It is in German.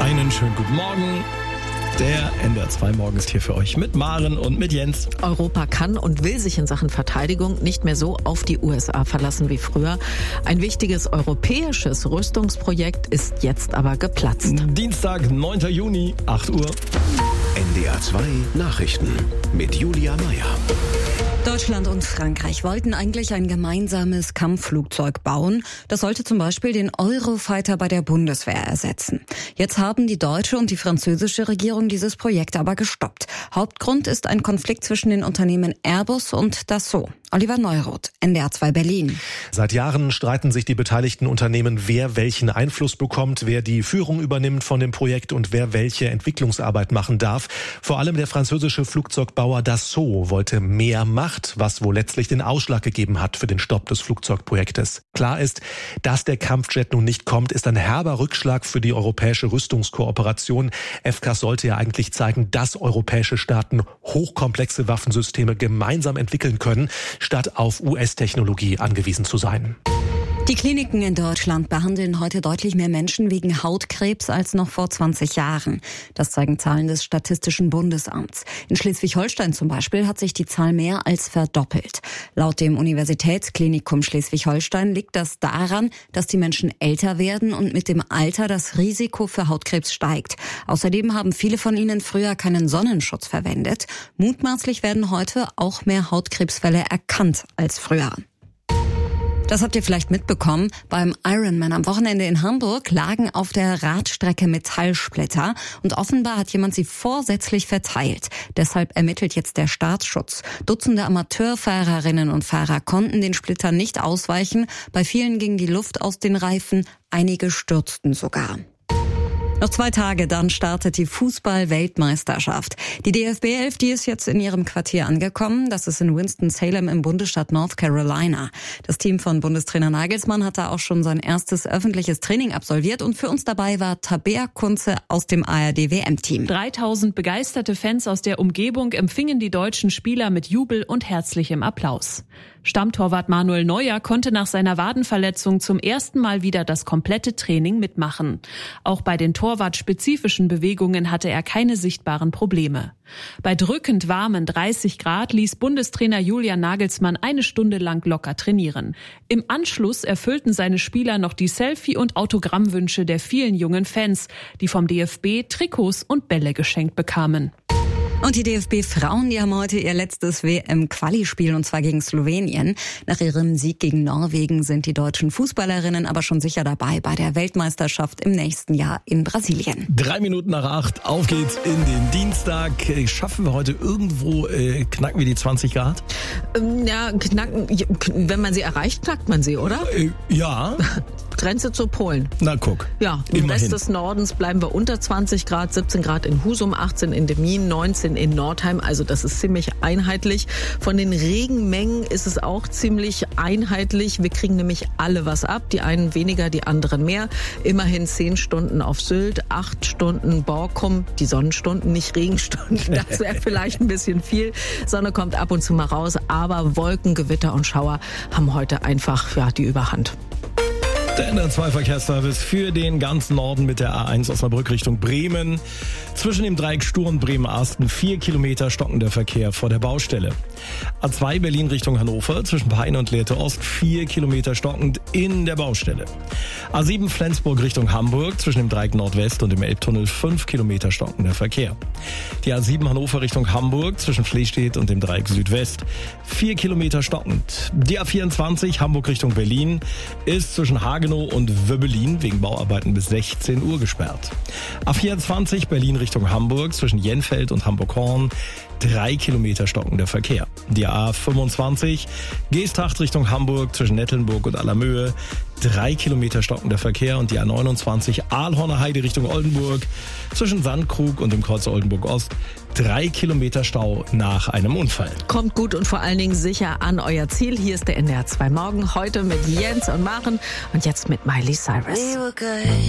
Einen schönen guten Morgen. Der NDR 2 Morgen ist hier für euch mit Maren und mit Jens. Europa kann und will sich in Sachen Verteidigung nicht mehr so auf die USA verlassen wie früher. Ein wichtiges europäisches Rüstungsprojekt ist jetzt aber geplatzt. Dienstag, 9. Juni, 8 Uhr. NDR 2 Nachrichten mit Julia Meyer. Deutschland und Frankreich wollten eigentlich ein gemeinsames Kampfflugzeug bauen. Das sollte zum Beispiel den Eurofighter bei der Bundeswehr ersetzen. Jetzt haben die deutsche und die französische Regierung dieses Projekt aber gestoppt. Hauptgrund ist ein Konflikt zwischen den Unternehmen Airbus und Dassault. Oliver Neuroth, NDR 2 Berlin. Seit Jahren streiten sich die beteiligten Unternehmen, wer welchen Einfluss bekommt, wer die Führung übernimmt von dem Projekt und wer welche Entwicklungsarbeit machen darf. Vor allem der französische Flugzeugbauer Dassault wollte mehr Macht, was wohl letztlich den Ausschlag gegeben hat für den Stopp des Flugzeugprojektes. Klar ist, dass der Kampfjet nun nicht kommt, ist ein herber Rückschlag für die europäische Rüstungskooperation. FCAS sollte ja eigentlich zeigen, dass europäische Staaten hochkomplexe Waffensysteme gemeinsam entwickeln können, statt auf US-Technologie angewiesen zu sein. Die Kliniken in Deutschland behandeln heute deutlich mehr Menschen wegen Hautkrebs als noch vor 20 Jahren. Das zeigen Zahlen des Statistischen Bundesamts. In Schleswig-Holstein zum Beispiel hat sich die Zahl mehr als verdoppelt. Laut dem Universitätsklinikum Schleswig-Holstein liegt das daran, dass die Menschen älter werden und mit dem Alter das Risiko für Hautkrebs steigt. Außerdem haben viele von ihnen früher keinen Sonnenschutz verwendet. Mutmaßlich werden heute auch mehr Hautkrebsfälle erkannt als früher. Das habt ihr vielleicht mitbekommen. Beim Ironman am Wochenende in Hamburg lagen auf der Radstrecke Metallsplitter und offenbar hat jemand sie vorsätzlich verteilt. Deshalb ermittelt jetzt der Staatsschutz. Dutzende Amateurfahrerinnen und Fahrer konnten den Splittern nicht ausweichen. Bei vielen ging die Luft aus den Reifen, einige stürzten sogar. Noch 2 Tage, dann startet die Fußball-Weltmeisterschaft. Die DFB 11, die ist jetzt in ihrem Quartier angekommen. Das ist in Winston-Salem im Bundesstaat North Carolina. Das Team von Bundestrainer Nagelsmann hat da auch schon sein erstes öffentliches Training absolviert. Und für uns dabei war Tabea Kunze aus dem ARD-WM-Team. 3000 begeisterte Fans aus der Umgebung empfingen die deutschen Spieler mit Jubel und herzlichem Applaus. Stammtorwart Manuel Neuer konnte nach seiner Wadenverletzung zum ersten Mal wieder das komplette Training mitmachen. Auch bei den torwartspezifischen Bewegungen hatte er keine sichtbaren Probleme. Bei drückend warmen 30 Grad ließ Bundestrainer Julian Nagelsmann 1 Stunde lang locker trainieren. Im Anschluss erfüllten seine Spieler noch die Selfie- und Autogrammwünsche der vielen jungen Fans, die vom DFB Trikots und Bälle geschenkt bekamen. Und die DFB-Frauen, die haben heute ihr letztes WM-Quali-Spiel, und zwar gegen Slowenien. Nach ihrem Sieg gegen Norwegen sind die deutschen Fußballerinnen aber schon sicher dabei bei der Weltmeisterschaft im nächsten Jahr in Brasilien. 3 Minuten nach 8, auf geht's in den Dienstag. Schaffen wir heute irgendwo, knacken wir die 20 Grad? Ja, knacken, wenn man sie erreicht, knackt man sie, oder? Ja. Grenze zu Polen. Na guck. Ja, im immerhin. Rest des Nordens bleiben wir unter 20 Grad, 17 Grad in Husum, 18 in Demmin, 19 in Nordheim. Also das ist ziemlich einheitlich. Von den Regenmengen ist es auch ziemlich einheitlich. Wir kriegen nämlich alle was ab. Die einen weniger, die anderen mehr. Immerhin 10 Stunden auf Sylt, 8 Stunden Borkum. Die Sonnenstunden, nicht Regenstunden. Das wäre vielleicht ein bisschen viel. Sonne kommt ab und zu mal raus. Aber Wolken, Gewitter und Schauer haben heute einfach die Überhand. Der NDR 2 Verkehrsservice für den ganzen Norden mit der A1 Osnabrück Richtung Bremen. Zwischen dem Dreieck Sturm Bremen-Asten 4 Kilometer stockender Verkehr vor der Baustelle. A2 Berlin Richtung Hannover zwischen Peine und Lehrte Ost 4 Kilometer stockend in der Baustelle. A7 Flensburg Richtung Hamburg zwischen dem Dreieck Nordwest und dem Elbtunnel 5 Kilometer stockender Verkehr. Die A7 Hannover Richtung Hamburg zwischen Flestedt und dem Dreieck Südwest 4 Kilometer stockend. Die A24 Hamburg Richtung Berlin ist zwischen Hagenow und Wöbbelin wegen Bauarbeiten bis 16 Uhr gesperrt. A24 Berlin Richtung Hamburg zwischen Jenfeld und Hamburg-Horn 3 Kilometer stockender Verkehr. Die A25 Geesthacht Richtung Hamburg zwischen Nettelnburg und Allermöhe 3 Kilometer stockender Verkehr und die A29 Aalhorner Heide Richtung Oldenburg zwischen Sandkrug und dem Kreuz Oldenburg Ost 3 Kilometer Stau nach einem Unfall. Kommt gut und vor allen Dingen sicher an euer Ziel. Hier ist der NDR 2 Morgen, heute mit Jens und Maren und jetzt mit Miley Cyrus.